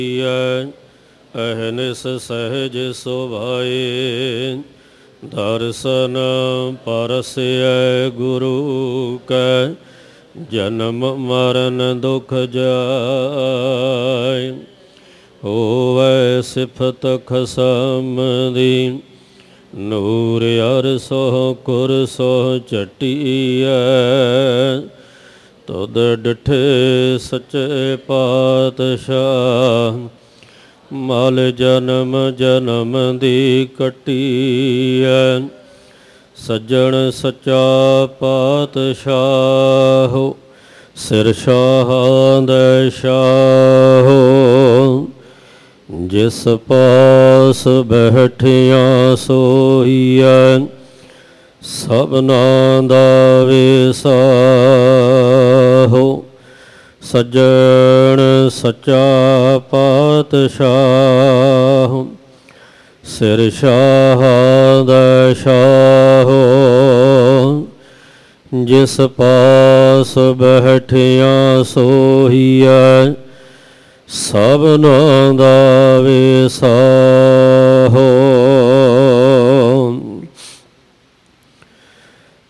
ਅਹਨਿਸ ਸਹਿਜ ਸੁਭਾਏ, ਦਰਸ਼ਨ ਪਰਸੈ ਗੁਰੂ ਕੈ, ਜਨਮ ਮਰਨ ਦੁਖ ਜਾਇ। ਹੋਵੈ ਸਿਫਤ ਖਸਮ ਦੀ, ਨੂਰ ਅਰਸੋ ਕੁਰਸੋ ਚਟੀਐ। ਤੁਧ ਡਿਠੇ ਸੱਚੇ ਪਾਤਸ਼ਾਹ, ਮਲ ਜਨਮ ਜਨਮ ਦੀ ਕੱਟੀਐ। ਸੱਜਣ ਸੱਚਾ ਪਾਤਸ਼ਾਹ, ਸਿਰ ਸ਼ਾਹਾਂ ਦੇ ਸ਼ਾਹ। ਜਿਸ ਪਾਸ ਬੈਠਿਆ ਸੋਈਐ, ਸਭਨਾ ਦਾ ਵਿਸਾਹੋ। ਸੱਜਣ ਸੱਚਾ ਪਾਤਸ਼ਾਹ, ਸਿਰ ਸ਼ਾਹਾਂ ਦਾ ਸ਼ਾਹ। ਜਿਸ ਪਾਸ ਬੈਠਿਆ ਸੋਈਐ, ਸਭਨਾ ਦਾ ਵਿਸਾਹੋ।